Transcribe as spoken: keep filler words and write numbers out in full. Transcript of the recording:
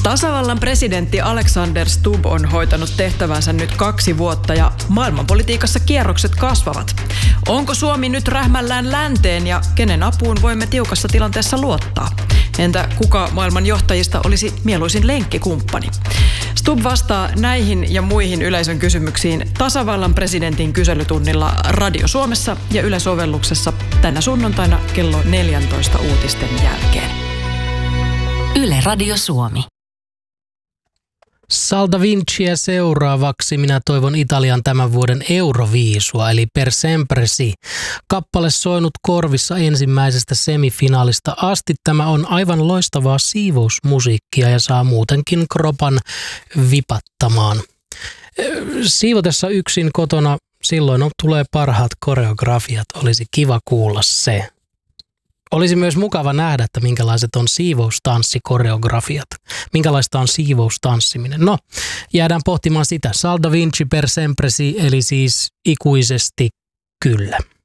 Tasavallan presidentti Alexander Stubb on hoitanut tehtävänsä nyt kaksi vuotta ja maailmanpolitiikassa kierrokset kasvavat. Onko Suomi nyt rähmällään länteen ja kenen apuun voimme tiukassa tilanteessa luottaa? Entä kuka maailman johtajista olisi mieluisin lenkkikumppani? Stubb vastaa näihin ja muihin yleisön kysymyksiin tasavallan presidentin kyselytunnilla Radio Suomessa ja Yle-sovelluksessa tänä sunnuntaina kello neljäntoista uutisten jälkeen. Yle Radio Suomi. Salta Vinciä seuraavaksi minä toivon Italian tämän vuoden Euroviisua, eli Per Sempre Si. Kappale soinut korvissa ensimmäisestä semifinaalista asti. Tämä on aivan loistavaa siivousmusiikkia ja saa muutenkin kropan vipattamaan. Siivotessa yksin kotona silloin tulee parhaat koreografiat, olisi kiva kuulla se. Olisi myös mukava nähdä, että minkälaiset on siivoustanssikoreografiat. Minkälaista on siivoustanssiminen. No, jäädään pohtimaan sitä. Salta Vinci per sempre si, eli siis ikuisesti kyllä.